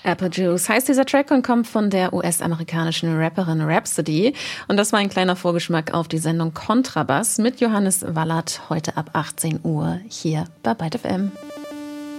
Apple Juice heißt dieser Track und kommt von der US-amerikanischen Rapperin Rhapsody. Und das war ein kleiner Vorgeschmack auf die Sendung Kontrabass mit Johannes Wallert heute ab 18 Uhr hier bei Byte FM.